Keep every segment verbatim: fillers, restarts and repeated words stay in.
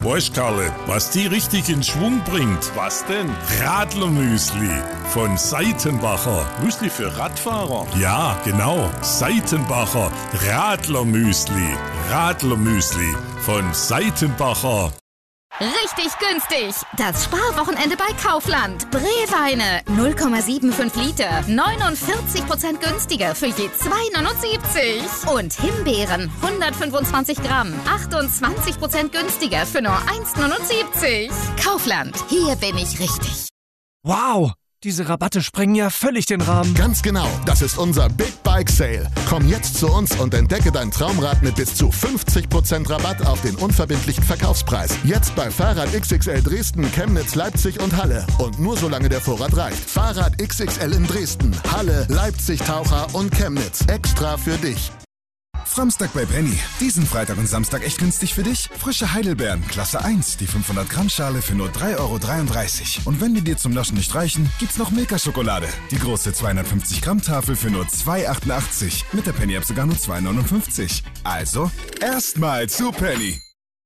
Weißt, Karle, was die richtig in Schwung bringt? Was denn? Radlermüsli von Seitenbacher. Müsli für Radfahrer? Ja, genau. Seitenbacher Radlermüsli. Radlermüsli von Seitenbacher. Richtig günstig. Das Sparwochenende bei Kaufland. Brewweine null Komma fünfundsiebzig Liter. neunundvierzig Prozent günstiger für je zwei Euro neunundsiebzig. Und Himbeeren hundertfünfundzwanzig Gramm. achtundzwanzig Prozent günstiger für nur eins Euro neunundsiebzig. Kaufland. Hier bin ich richtig. Wow! Diese Rabatte sprengen ja völlig den Rahmen. Ganz genau, das ist unser Big Bike Sale. Komm jetzt zu uns und entdecke dein Traumrad mit bis zu fünfzig Prozent Rabatt auf den unverbindlichen Verkaufspreis. Jetzt bei Fahrrad X X L Dresden, Chemnitz, Leipzig und Halle. Und nur solange der Vorrat reicht. Fahrrad X X L in Dresden, Halle, Leipzig, Taucher und Chemnitz. Extra für dich. Framstag bei Penny. Diesen Freitag und Samstag echt günstig für dich? Frische Heidelbeeren, Klasse eins, die fünfhundert Gramm Schale für nur drei Euro dreiunddreißig. Und wenn die dir zum Naschen nicht reichen, gibt's noch Milka-Schokolade. Die große zweihundertfünfzig Gramm Tafel für nur zwei Euro achtundachtzig. Mit der Penny-App sogar nur zwei Euro neunundfünfzig. Also, erstmal zu Penny.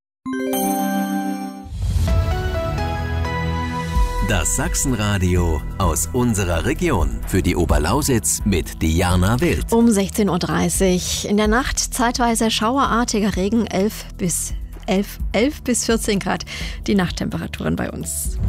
Das Sachsenradio aus unserer Region. Für die Oberlausitz mit Diana Wild. Um sechzehn Uhr dreißig. In der Nacht zeitweise schauerartiger Regen, elf bis vierzehn Grad. Die Nachttemperaturen bei uns.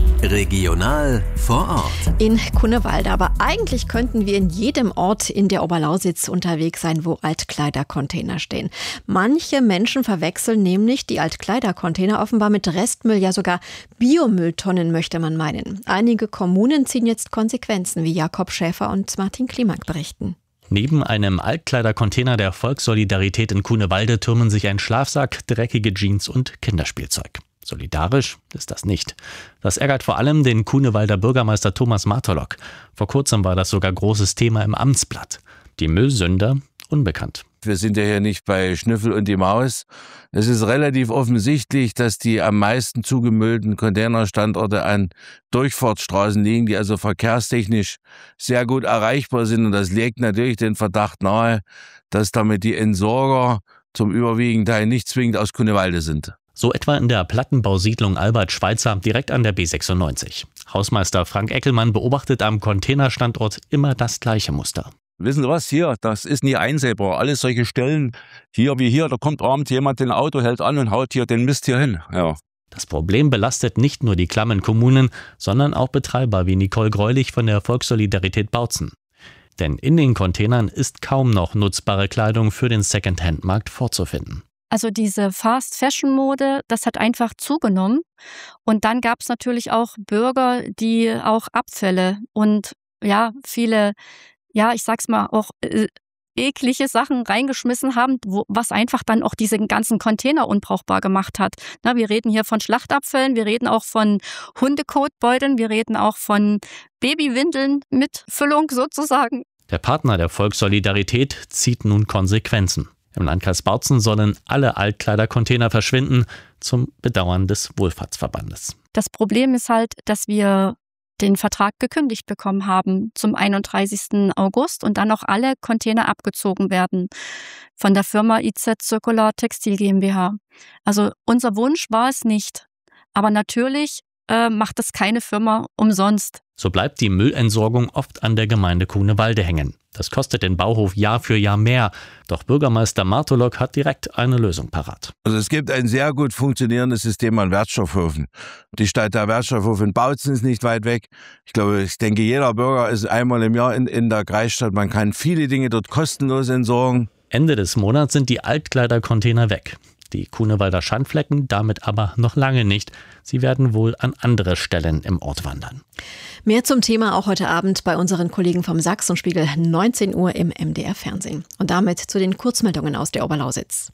Regional vor Ort. In Cunewalde. Aber eigentlich könnten wir in jedem Ort in der Oberlausitz unterwegs sein, wo Altkleidercontainer stehen. Manche Menschen verwechseln nämlich die Altkleidercontainer offenbar mit Restmüll, ja sogar Biomülltonnen, möchte man meinen. Einige Kommunen ziehen jetzt Konsequenzen, wie Jakob Schäfer und Martin Klimak berichten. Neben einem Altkleidercontainer der Volkssolidarität in Cunewalde türmen sich ein Schlafsack, dreckige Jeans und Kinderspielzeug. Solidarisch ist das nicht. Das ärgert vor allem den Cunewalder Bürgermeister Thomas Martolock. Vor kurzem war das sogar großes Thema im Amtsblatt. Die Müllsünder unbekannt. Wir sind ja hier nicht bei Schnüffel und die Maus. Es ist relativ offensichtlich, dass die am meisten zugemüllten Containerstandorte an Durchfahrtsstraßen liegen, die also verkehrstechnisch sehr gut erreichbar sind. Und das legt natürlich den Verdacht nahe, dass damit die Entsorger zum überwiegenden Teil nicht zwingend aus Cunewalde sind. So etwa in der Plattenbausiedlung Albert Schweitzer direkt an der B sechsundneunzig. Hausmeister Frank Eckelmann beobachtet am Containerstandort immer das gleiche Muster. Wissen Sie was, hier, das ist nie einsehbar. Alles solche Stellen, hier wie hier, da kommt abends jemand, den Auto hält an und haut hier den Mist hier hin. Ja. Das Problem belastet nicht nur die klammen Kommunen, sondern auch Betreiber wie Nicole Greulich von der Volkssolidarität Bautzen. Denn in den Containern ist kaum noch nutzbare Kleidung für den Secondhand-Markt vorzufinden. Also diese Fast-Fashion-Mode, das hat einfach zugenommen. Und dann gab es natürlich auch Bürger, die auch Abfälle und ja, viele, ja, ich sag's mal, auch äh, eklige Sachen reingeschmissen haben, wo, was einfach dann auch diese ganzen Container unbrauchbar gemacht hat. Na, wir reden hier von Schlachtabfällen, wir reden auch von Hundekotbeuteln, wir reden auch von Babywindeln mit Füllung sozusagen. Der Partner der Volkssolidarität zieht nun Konsequenzen. Im Landkreis Bautzen sollen alle Altkleidercontainer verschwinden, zum Bedauern des Wohlfahrtsverbandes. Das Problem ist halt, dass wir den Vertrag gekündigt bekommen haben zum einunddreißigsten August und dann auch alle Container abgezogen werden von der Firma I Z Circular Textil GmbH. Also unser Wunsch war es nicht, aber natürlich äh, macht es keine Firma umsonst. So bleibt die Müllentsorgung oft an der Gemeinde Cunewalde hängen. Das kostet den Bauhof Jahr für Jahr mehr. Doch Bürgermeister Martolock hat direkt eine Lösung parat. Also es gibt ein sehr gut funktionierendes System an Wertstoffhöfen. Die Stadt der Wertstoffhof in Bautzen ist nicht weit weg. Ich glaube, ich denke, jeder Bürger ist einmal im Jahr in, in der Kreisstadt. Man kann viele Dinge dort kostenlos entsorgen. Ende des Monats sind die Altkleidercontainer weg. Die Cunewalder Schandflecken damit aber noch lange nicht. Sie werden wohl an andere Stellen im Ort wandern. Mehr zum Thema auch heute Abend bei unseren Kollegen vom Sachsenspiegel, neunzehn Uhr im M D R Fernsehen. Und damit zu den Kurzmeldungen aus der Oberlausitz.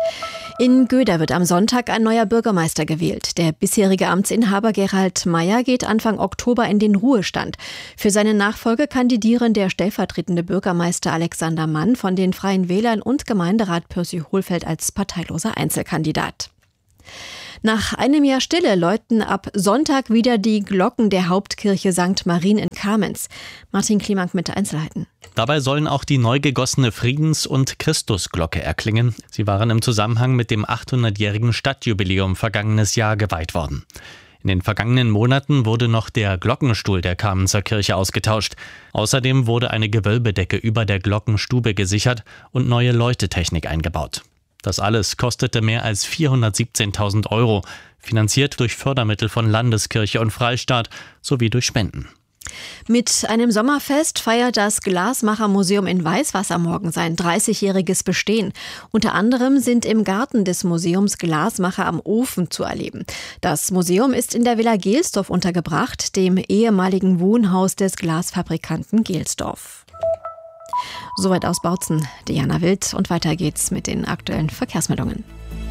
In Göda wird am Sonntag ein neuer Bürgermeister gewählt. Der bisherige Amtsinhaber Gerald Meyer geht Anfang Oktober in den Ruhestand. Für seine Nachfolge kandidieren der stellvertretende Bürgermeister Alexander Mann von den Freien Wählern und Gemeinderat Pürsü Hohlfeld als parteiloser Einzelkandidat. Nach einem Jahr Stille läuten ab Sonntag wieder die Glocken der Hauptkirche Sankt Marien in Kamenz. Martin Klimank mit Einzelheiten. Dabei sollen auch die neu gegossene Friedens- und Christusglocke erklingen. Sie waren im Zusammenhang mit dem achthundertjährigen Stadtjubiläum vergangenes Jahr geweiht worden. In den vergangenen Monaten wurde noch der Glockenstuhl der Kamenzer Kirche ausgetauscht. Außerdem wurde eine Gewölbedecke über der Glockenstube gesichert und neue Läutetechnik eingebaut. Das alles kostete mehr als vierhundertsiebzehntausend Euro, finanziert durch Fördermittel von Landeskirche und Freistaat sowie durch Spenden. Mit einem Sommerfest feiert das Glasmachermuseum in Weißwasser morgen sein dreißigjähriges Bestehen. Unter anderem sind im Garten des Museums Glasmacher am Ofen zu erleben. Das Museum ist in der Villa Gelsdorf untergebracht, dem ehemaligen Wohnhaus des Glasfabrikanten Gelsdorf. Soweit aus Bautzen, Diana Wild, und weiter geht's mit den aktuellen Verkehrsmeldungen.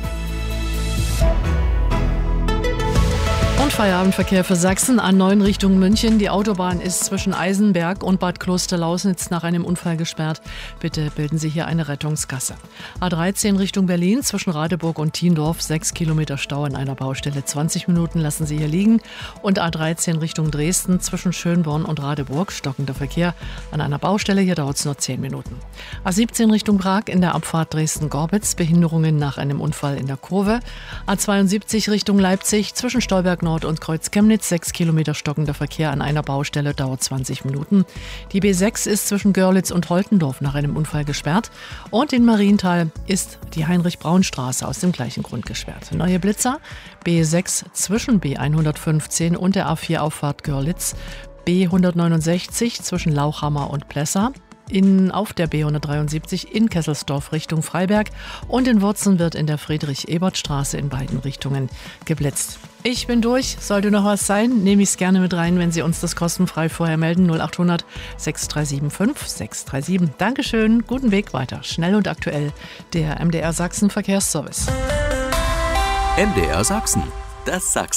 Und Feierabendverkehr für Sachsen, A neun Richtung München. Die Autobahn ist zwischen Eisenberg und Bad Klosterlausnitz nach einem Unfall gesperrt. Bitte bilden Sie hier eine Rettungsgasse. A dreizehn Richtung Berlin zwischen Radeburg und Thiendorf. sechs Kilometer Stau an einer Baustelle. zwanzig Minuten lassen Sie hier liegen. Und A dreizehn Richtung Dresden zwischen Schönborn und Radeburg. Stockender Verkehr an einer Baustelle. Hier dauert es nur zehn Minuten. A siebzehn Richtung Prag in der Abfahrt Dresden-Gorbitz. Behinderungen nach einem Unfall in der Kurve. A zweiundsiebzig Richtung Leipzig zwischen Stolberg Nord und Kreuz Chemnitz, sechs Kilometer stockender Verkehr an einer Baustelle, dauert zwanzig Minuten. Die B sechs ist zwischen Görlitz und Holtendorf nach einem Unfall gesperrt. Und in Marienthal ist die Heinrich-Braun-Straße aus dem gleichen Grund gesperrt. Neue Blitzer, B sechs zwischen B hundertfünfzehn und der A vier Auffahrt Görlitz, B hundertneunundsechzig zwischen Lauchhammer und Plessa, in, auf der B hundertdreiundsiebzig in Kesselsdorf Richtung Freiberg, und in Wurzen wird in der Friedrich-Ebert-Straße in beiden Richtungen geblitzt. Ich bin durch. Sollte noch was sein, nehme ich es gerne mit rein, wenn Sie uns das kostenfrei vorher melden. null achthundert sechs drei sieben fünf sechs drei sieben. Dankeschön, guten Weg weiter. Schnell und aktuell, der M D R Sachsen Verkehrsservice. M D R Sachsen, das Sachsen.